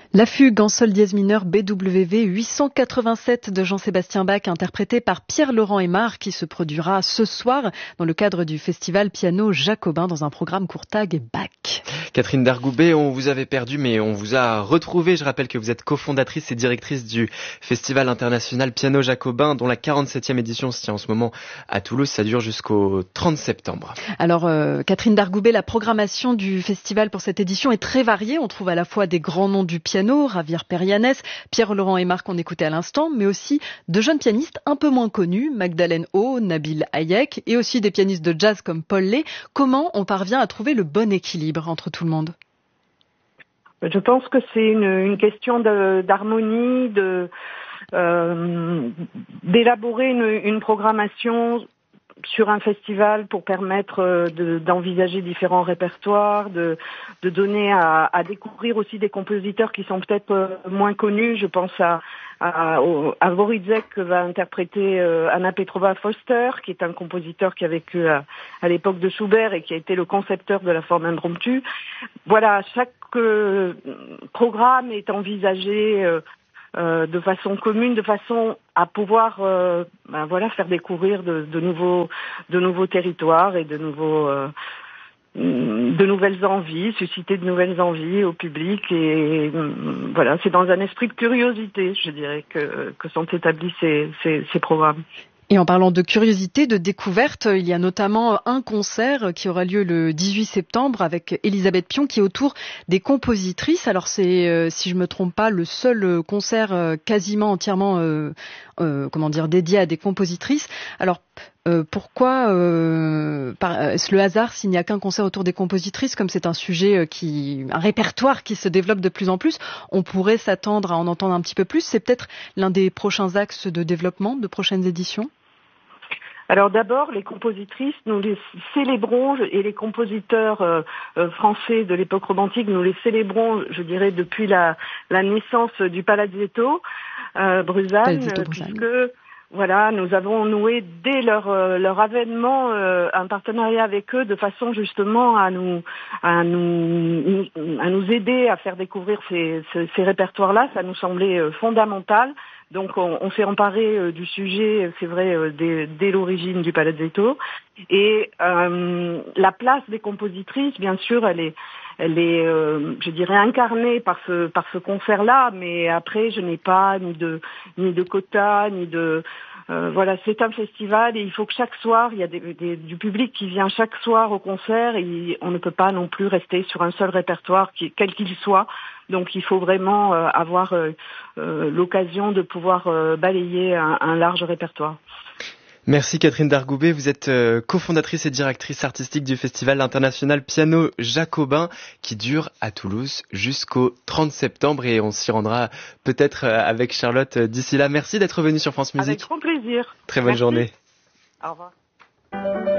La fugue en sol dièse mineur BWV 887 de Jean-Sébastien Bach, interprété par Pierre-Laurent Aimard, qui se produira ce soir dans le cadre du festival Piano Jacobin dans un programme Courtag Bach. Catherine Dargoubet, on vous avait perdu mais on vous a retrouvé. Je rappelle que vous êtes cofondatrice et directrice du Festival international Piano Jacobin, dont la 47e édition se tient en ce moment à Toulouse. Ça dure jusqu'au 30 septembre. Alors Catherine Dargoubet, la programmation du festival pour cette édition est très variée. On trouve à la fois des grands noms du piano, Javier Perianes, Pierre-Laurent Aimard qu'on écoutait à l'instant, mais aussi de jeunes pianistes un peu moins connus, Magdalene Au, Nabil Hayek, et aussi des pianistes de jazz comme Paul Lay. Comment on parvient à trouver le bon équilibre entre tout le monde ? Je pense que c'est une question d'harmonie, d'élaborer une programmation sur un festival pour permettre d'envisager différents répertoires, de donner à découvrir aussi des compositeurs qui sont peut-être moins connus. Je pense à Vorizek que va interpréter Anna Petrova Foster, qui est un compositeur qui a vécu à l'époque de Schubert et qui a été le concepteur de la forme impromptue. Voilà, chaque programme est envisagé de façon commune, de façon à pouvoir faire découvrir de nouveaux territoires et de nouvelles envies, susciter de nouvelles envies au public, et voilà, c'est dans un esprit de curiosité, je dirais, que sont établis ces programmes. Et en parlant de curiosité, de découverte, il y a notamment un concert qui aura lieu le 18 septembre avec Elisabeth Pion, qui est autour des compositrices. Alors c'est, si je me trompe pas, le seul concert quasiment entièrement dédié à des compositrices. Alors pourquoi est-ce le hasard s'il n'y a qu'un concert autour des compositrices, comme c'est un sujet un répertoire qui se développe de plus en plus? On pourrait s'attendre à en entendre un petit peu plus. C'est peut-être l'un des prochains axes de développement de prochaines éditions. Alors d'abord, les compositrices, nous les célébrons, et les compositeurs français de l'époque romantique, nous les célébrons, je dirais, depuis la naissance du Palazzetto Bruzane, puisque voilà, nous avons noué dès leur avènement un partenariat avec eux, de façon justement à nous aider à faire découvrir ces répertoires-là. Ça nous semblait fondamental. Donc on s'est emparé du sujet, c'est vrai, dès l'origine du Palazzetto. Et la place des compositrices, bien sûr, elle est je dirais, incarnée par ce concert-là, mais après je n'ai pas ni de quota, ni de voilà, c'est un festival et il faut que chaque soir, il y a du public qui vient chaque soir au concert, et on ne peut pas non plus rester sur un seul répertoire, quel qu'il soit. Donc il faut vraiment avoir l'occasion de pouvoir balayer un large répertoire. Merci Catherine Dargoubet, vous êtes cofondatrice et directrice artistique du Festival international Piano Jacobin, qui dure à Toulouse jusqu'au 30 septembre, et on s'y rendra peut-être avec Charlotte d'ici là. Merci d'être venue sur France Musique. Avec grand plaisir. Très bonne journée. Au revoir.